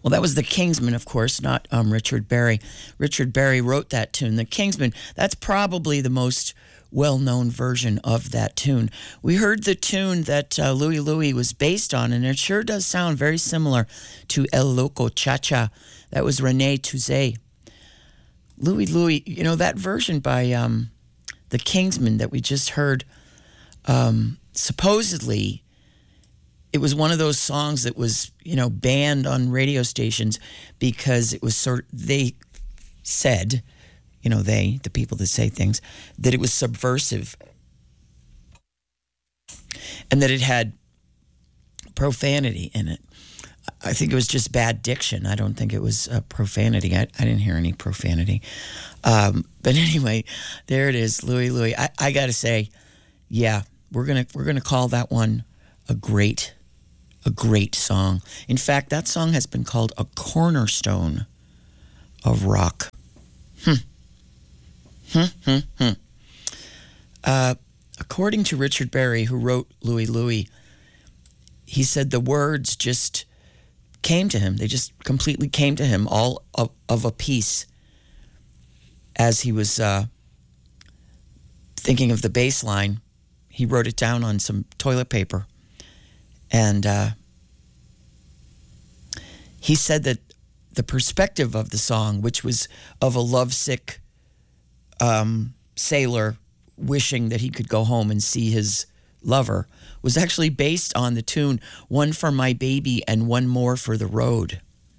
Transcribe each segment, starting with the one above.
Well, that was the Kingsmen, of course, not Richard Berry. Richard Berry wrote that tune. The Kingsmen, that's probably the most well-known version of that tune. We heard the tune that Louie Louie was based on, and it sure does sound very similar to El Loco Cha-Cha. That was Rene Touzé. Louie Louie, you know, that version by the Kingsmen that we just heard, supposedly it was one of those songs that was, you know, banned on radio stations because it was they said, you know, the people that say things, that it was subversive and that it had profanity in it. I think it was just bad diction. I don't think it was profanity. I didn't hear any profanity. But anyway, there it is, Louie Louie. I got to say, yeah, we're gonna call that one a great song. In fact, that song has been called a cornerstone of rock. According to Richard Berry, who wrote Louie Louie, he said the words just came to him. They just completely came to him, all of a piece, as he was thinking of the bass line. He wrote it down on some toilet paper. And he said that the perspective of the song, which was of a lovesick sailor wishing that he could go home and see his lover, was actually based on the tune One for My Baby and One More for the Road.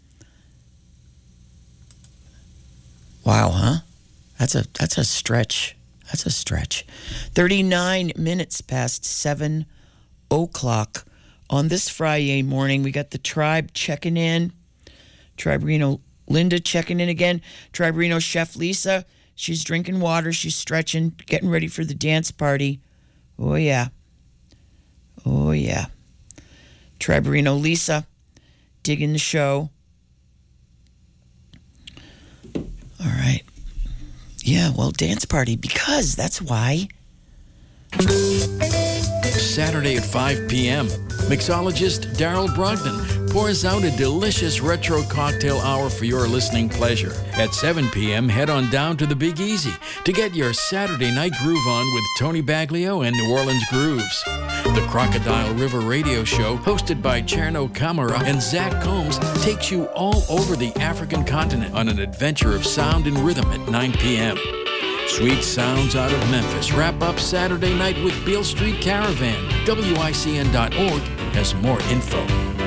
Wow, huh? That's a stretch. That's a stretch. 39 minutes past 7 o'clock on this Friday morning. We got the Tribe checking in. Tribe Reno Linda checking in again. Tribe Reno Chef Lisa, she's drinking water, she's stretching, getting ready for the dance party. Oh yeah. Oh yeah. Tribe Reno Lisa, digging the show. All right. Yeah, well, dance party, because that's why. Saturday at 5 p.m., mixologist Daryl Brogdon pours out a delicious retro cocktail hour for your listening pleasure. At 7 p.m., head on down to the Big Easy to get your Saturday night groove on with Tony Baglio and New Orleans Grooves. The Crocodile River Radio Show, hosted by Cherno Camara and Zach Combs, takes you all over the African continent on an adventure of sound and rhythm at 9 p.m. Sweet sounds out of Memphis wrap up Saturday night with Beale Street Caravan. WICN.org has more info.